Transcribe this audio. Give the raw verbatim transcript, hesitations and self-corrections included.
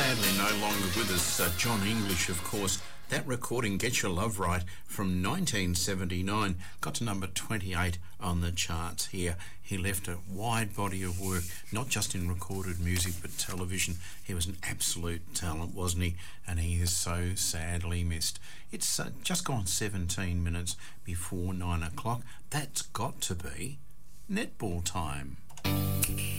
Sadly no longer with us, uh, John English, of course. That recording, Get Your Love Right, from nineteen seventy-nine, got to number twenty-eight on the charts here. He left a wide body of work, not just in recorded music but television. He was an absolute talent, wasn't he? And he is so sadly missed. It's uh, just gone seventeen minutes before nine o'clock. That's got to be netball time.